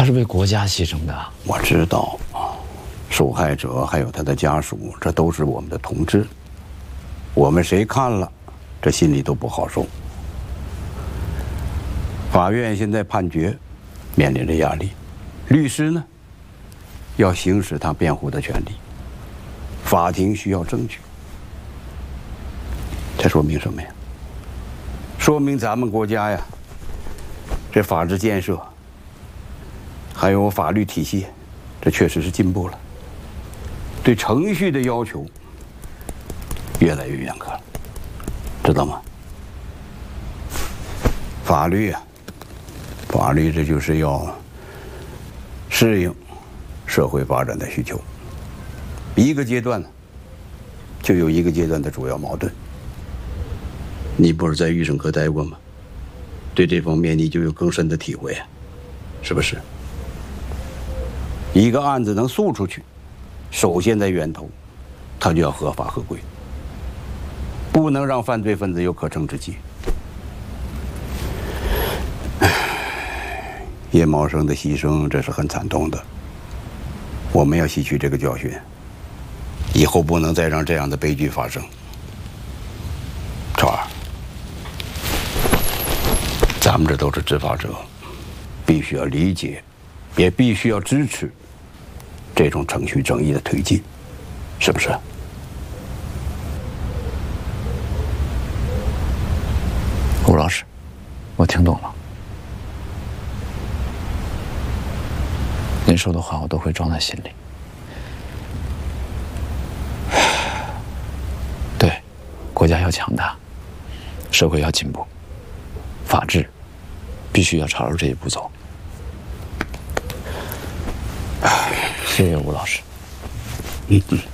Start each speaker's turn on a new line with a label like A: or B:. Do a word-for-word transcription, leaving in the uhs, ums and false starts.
A: 他是为国家牺牲的。
B: 我知道，受害者还有他的家属，这都是我们的同志。我们谁看了，这心里都不好受。法院现在判决，面临着压力。律师呢，要行使他辩护的权利。法庭需要证据。这说明什么呀？说明咱们国家呀，这法治建设，还有法律体系，这确实是进步了。对程序的要求越来越严苛了，知道吗？法律啊，法律这就是要适应社会发展的需求。一个阶段呢，就有一个阶段的主要矛盾。你不是在预审科待过吗？对这方面你就有更深的体会啊，是不是？一个案子能诉出去，首先在源头，它就要合法合规，不能让犯罪分子有可乘之机。叶茂生的牺牲，这是很惨痛的。我们要吸取这个教训，以后不能再让这样的悲剧发生。川儿，咱们这都是执法者，必须要理解，也必须要支持这种程序正义的推进，是不是？
A: 吴老师，我听懂了。您说的话我都会装在心里。对，国家要强大，社会要进步，法治必须要朝着这一步走。谢谢吴老师。
B: 嗯嗯。